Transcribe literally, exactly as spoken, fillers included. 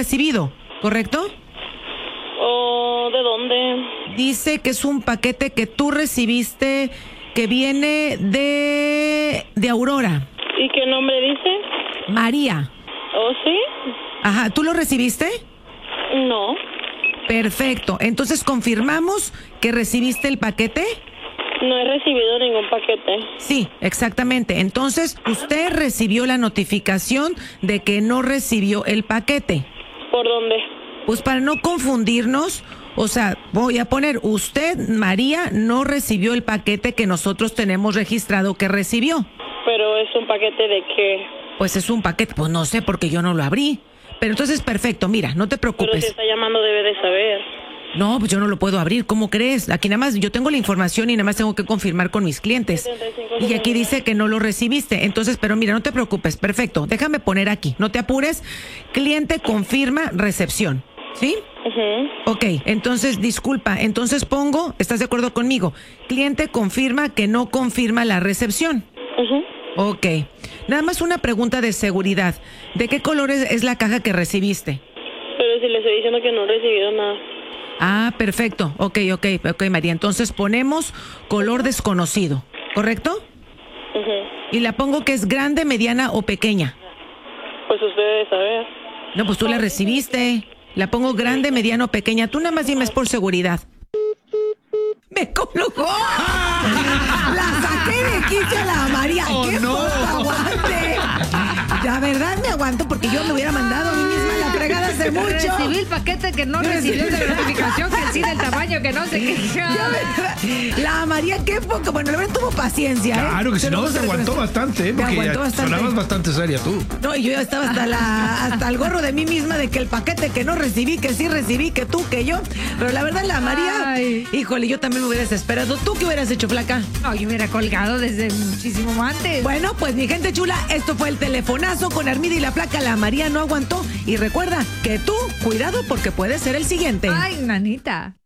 recibido, ¿correcto? ¿O de dónde? Dice que es un paquete que tú recibiste que viene de, de Aurora. ¿Y qué nombre dice? María. ¿Oh, sí? Ajá, ¿tú lo recibiste? No. Perfecto, entonces confirmamos que recibiste el paquete. No he recibido ningún paquete. Sí, exactamente. Entonces, usted recibió la notificación de que no recibió el paquete. ¿Por dónde? Pues para no confundirnos, o sea, voy a poner, usted, María, no recibió el paquete que nosotros tenemos registrado que recibió. ¿Pero es un paquete de qué? Pues es un paquete, pues no sé porque yo no lo abrí. Pero entonces, perfecto, mira, no te preocupes. Pero si está llamando debe de saber. No, pues yo no lo puedo abrir, ¿cómo crees? Aquí nada más, yo tengo la información y nada más tengo que confirmar con mis clientes. Y aquí dice que no lo recibiste, entonces, pero mira, no te preocupes, perfecto, déjame poner aquí, no te apures, cliente confirma recepción, ¿sí? Uh-huh. Ok, entonces, disculpa, entonces pongo, ¿estás de acuerdo conmigo? Cliente confirma que no confirma la recepción. Uh-huh. Ok, nada más una pregunta de seguridad, ¿de qué color es, es la caja que recibiste? Pero si le estoy diciendo que no he recibido nada. Ah, perfecto. Ok, ok, ok, María. Entonces ponemos color desconocido, ¿correcto? Uh-huh. Y la pongo que es grande, mediana o pequeña. Pues usted debe saber. No, pues tú la recibiste. La pongo grande, mediana o pequeña. Tú nada más dime, es por seguridad. ¡Me colocó! ¡La saqué de quicio a la María! Oh, ¡Qué no. poco aguante! La verdad me aguanto porque yo me hubiera mandado a mí misma la fregada hace mucho. Recibí el paquete que no recibió de la notificación, que sí del tamaño que no sé qué. La María, qué poco. Bueno, la verdad tuvo paciencia, ¿eh? Claro que si Se lo no, puse te de aguantó frente. bastante, ¿eh? Me Porque aguantó ya bastante. sonabas bastante seria tú. No, y yo ya estaba hasta la hasta el gorro de mí misma de que el paquete que no recibí, que sí recibí, que tú, que yo. Pero la verdad, la María, Ay. híjole, yo también me hubiera desesperado. ¿Tú qué hubieras hecho, flaca? No, yo hubiera colgado desde muchísimo antes. Bueno, pues mi gente chula, esto fue el telefonazo con Armida y la Flaca. La María no aguantó. Y recuerda que tú, cuidado porque puede ser el siguiente. Ay, nanita.